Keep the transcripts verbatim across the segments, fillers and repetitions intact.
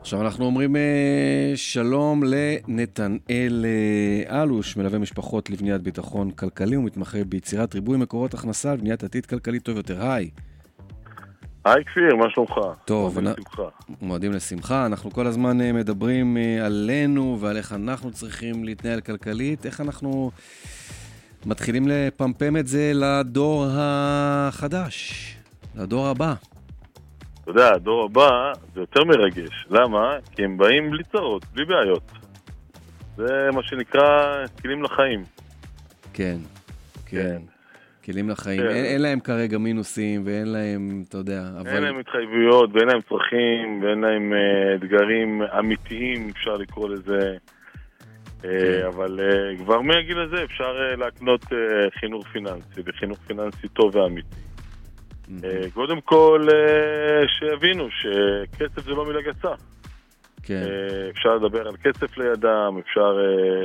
עכשיו אנחנו אומרים אה, שלום לנתנאל אה, אלוש, מלווה משפחות לבניית ביטחון כלכלי ומתמחה ביצירת ריבוי מקורות הכנסה לבניית עתיד כלכלי טוב יותר. היי. היי כפיר, מה שלומך? טוב, מועדים נ... לשמחה. מועדים לשמחה. אנחנו כל הזמן אה, מדברים אה, עלינו ועל איך אנחנו צריכים להתנהל כלכלית, איך אנחנו מתחילים לפמפם את זה לדור החדש, לדור הבא. אתה יודע, הדור הבא זה יותר מרגש. למה? כי הם באים בלי צרות, בלי בעיות. זה מה שנקרא כלים לחיים. כן, כן. כן. כלים לחיים. כן. אין, אין להם כרגע מינוסים ואין להם, אתה יודע, אבל... אין להם התחייבויות ואין להם צרכים ואין להם uh, אתגרים אמיתיים, אפשר לקרוא לזה. כן. Uh, אבל uh, כבר מהגיל הזה אפשר uh, להקנות uh, חינוך פיננסי, וחינוך פיננסי טוב ואמיתי. Mm-hmm. קודם כל, שהבינו שכסף זה לא מילה גסה. כן. אפשר לדבר על כסף לידם, אפשר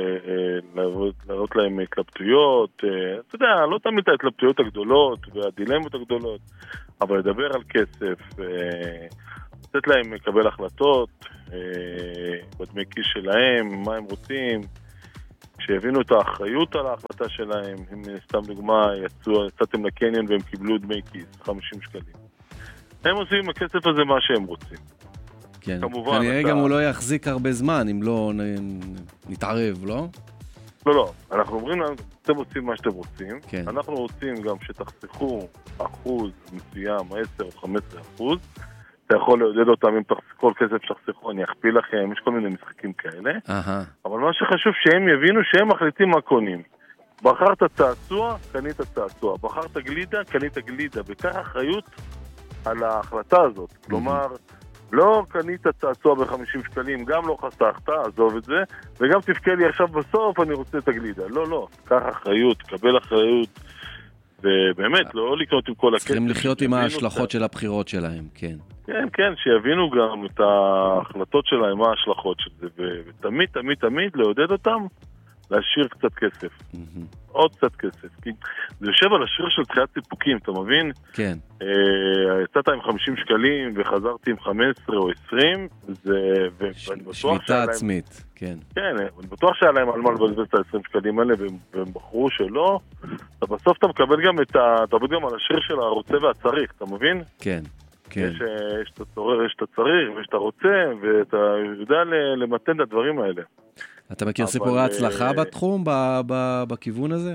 להראות להם התלבטויות. אתה יודע, לא תמיד ההתלבטויות הגדולות והדילמות הגדולות, אבל לדבר על כסף, לתת להם לקבל החלטות, בדמי כיס שלהם, מה הם רוצים, שהבינו את האחריות על ההחלטה שלהם. אם סתם דוגמה, יצאו, יצאתם לקניון והם קיבלו דמי כיס, חמישים שקלים. הם עושים עם הכסף הזה מה שהם רוצים. כן. כמובן, כנראה אתה... גם הוא לא יחזיק הרבה זמן, אם לא נתערב, לא? לא, לא. אנחנו אומרים להם, אתם עושים מה שאתם רוצים. כן. אנחנו רוצים גם שתחסכו אחוז מסוים, עשר או חמש עשרה אחוז. אתה יכול לעודד אותם, אם כל כסף שתחסכו, אני אכפיל לכם, יש כל מיני משחקים כאלה. אהה. אבל מה שחשוב שהם יבינו שהם מחליטים מה קונים. בחרת צעצוע, קנית צעצוע. בחרת גלידה, קנית גלידה. וכך אחריות על ההחלטה הזאת. כלומר, לא קנית צעצוע ב-חמישים שקלים, גם לא חסכת, עזוב את זה, וגם תפקה לי עכשיו בסוף, אני רוצה את הגלידה. לא, לא. קח אחריות, קבל אחריות. ובאמת, לא לקנות עם כל הכסף. צריכים לחיות עם ההשלכות של הבחירות שלהם, כן. כן, כן, שיבינו גם את ההחלטות שלהם, מה ההשלכות של זה, ותמיד, תמיד, תמיד לעודד אותם להשאיר קצת כסף. עוד קצת כסף. כי זה יושב על השיר של תחיית סיפוקים, אתה מבין? כן. יצאת עם חמישים שקלים וחזרתי עם חמש עשרה או עשרים, זה... שליטה עצמית, כן. כן, אני בטוח שהיה להם על מה לבזבז את ה-עשרים שקלים האלה, והם בחרו שלא. בסוף אתה מקבל גם את ה... אתה עובד גם על השיר של הרוצה והצריך, אתה מבין? כן. כן. יש, יש את הצורך, יש את הצריך, ויש את הרוצה, ואתה יודע למתן את הדברים האלה. אתה מכיר סיפורי הצלחה בתחום, בכיוון הזה?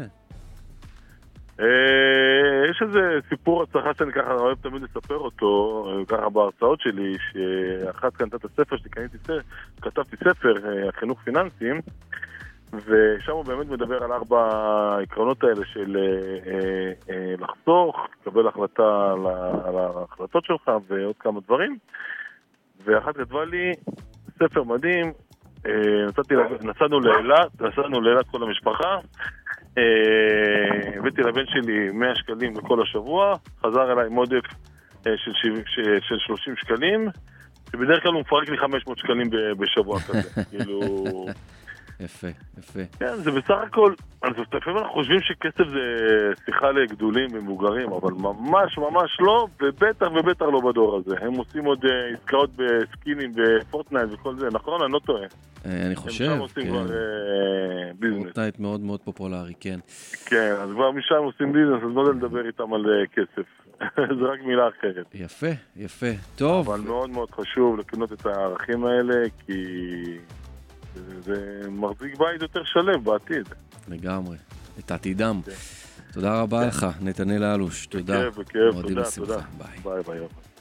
יש איזה סיפור הצלחה שאני ככה אוהב תמיד לספר אותו, ככה בהרצאות שלי, שאחת קנתה את הספר שלי, כתבתי ספר, חינוך פיננסים, ושם הוא באמת מדבר על ארבע העקרונות האלה של לחסוך, לקבל החלטה על ההחלטות שלך ועוד כמה דברים. ואחת כתבה לי ספר מדהים, נסענו לאילת, נסענו לאילת כל המשפחה, הבאתי לבן שלי מאה שקלים לכל השבוע, חזר אליי עם עודף של שלושים שקלים, שבדרך כלל הוא מפרק לי חמש מאות שקלים בשבוע כזה, כאילו... יפה, יפה. כן, זה בסך הכל, לפעמים אנחנו חושבים שכסף זה שיחה לגדולים ומבוגרים, אבל ממש ממש לא, ובטח ובטח לא בדור הזה. הם עושים עוד עסקאות בסקינים בפורטנייט וכל זה, נכון? אני לא טועה. אני חושב, הם שם עושים כבר ביזנס. פורטנייט מאוד מאוד פופולרי, כן. כן, אז כבר משם עושים ביזנס, אז לא יודע לדבר איתם על כסף. זה רק מילה אחרת. יפה, יפה. טוב. אבל מאוד מאוד חשוב לקנות את הערכים האלה, כי... זה מחזיק בית יותר שלם בעתיד. לגמרי, את עתידם. תודה רבה לך, נתנאל אלוש. תודה. בכיף, בכיף, תודה, תודה. ביי. ביי, ביי.